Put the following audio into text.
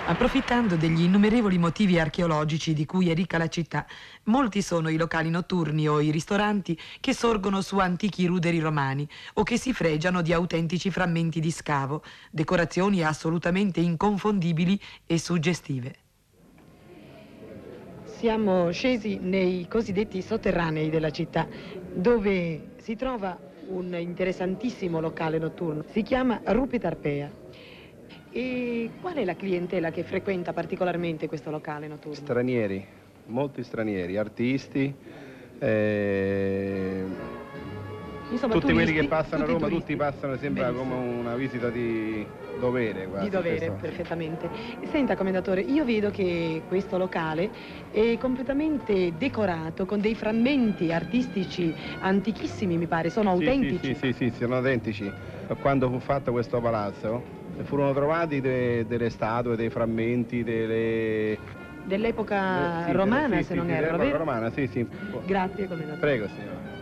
Approfittando degli innumerevoli motivi archeologici di cui è ricca la città, molti sono i locali notturni o i ristoranti che sorgono su antichi ruderi romani o che si fregiano di autentici frammenti di scavo, decorazioni assolutamente inconfondibili e suggestive. Siamo scesi nei cosiddetti sotterranei della città, dove si trova un interessantissimo locale notturno. Si chiama Rupe Tarpea. E qual è la clientela che frequenta particolarmente questo locale notturno? Stranieri, molti stranieri, artisti, Insomma, tutti turisti, quelli che passano a Roma, turisti. tutti passano, sembra Benissimo. come una visita di dovere. Quasi, Di dovere, questo. perfettamente. Senta, commendatore, io vedo che questo locale è completamente decorato con dei frammenti artistici antichissimi, mi pare, sono autentici. Sì, sono autentici. Quando fu fatto questo palazzo furono trovati delle statue, dei frammenti, Dell'epoca romana, se non erro, dell'epoca vero? romana, sì. Grazie, commendatore. Prego, signora.